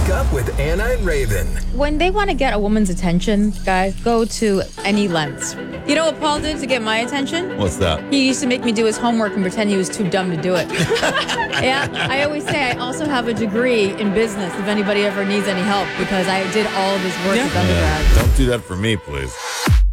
Wake Up with Anna and Raven. When they want to get a woman's attention, guys, go to any lengths. You know what Paul did to get my attention? What's that? He used to make me do his homework and pretend he was too dumb to do it. Yeah, I always say I also have a degree in business if anybody ever needs any help because I did all of his work as undergrad. Don't do that for me, please.